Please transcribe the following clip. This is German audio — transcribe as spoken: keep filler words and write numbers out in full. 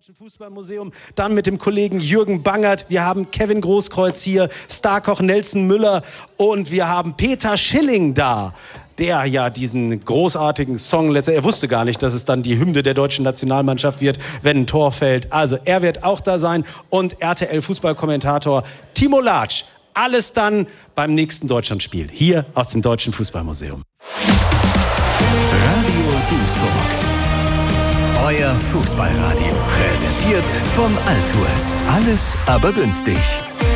Deutschen Fußballmuseum, dann mit dem Kollegen Jürgen Bangert. Wir haben Kevin Großkreuz hier, Starkoch Nelson Müller und wir haben Peter Schilling da, der ja diesen großartigen Song letztendlich, er wusste gar nicht, dass es dann die Hymne der deutschen Nationalmannschaft wird, wenn ein Tor fällt. Also er wird auch da sein und R T L-Fußballkommentator Timo Latsch. Alles dann beim nächsten Deutschlandspiel, hier aus dem Deutschen Fußballmuseum. Radio Duisburg. Euer Fußballradio. Präsentiert von Altours. Alles aber günstig.